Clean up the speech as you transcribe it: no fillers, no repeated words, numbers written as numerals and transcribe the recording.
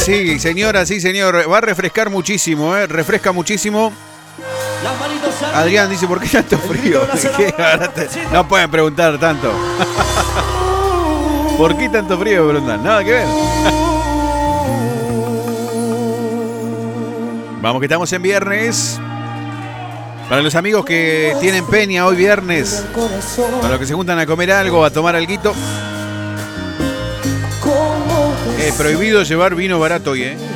Sí, señora, sí, señor. Va a refrescar muchísimo, refresca muchísimo. Adrián dice, ¿por qué tanto frío? No pueden preguntar tanto. ¿Por qué tanto frío? Preguntan. Nada que ver. Vamos que estamos en viernes. Para los amigos que tienen peña hoy viernes, para los que se juntan a comer algo, a tomar alguito, prohibido llevar vino barato hoy,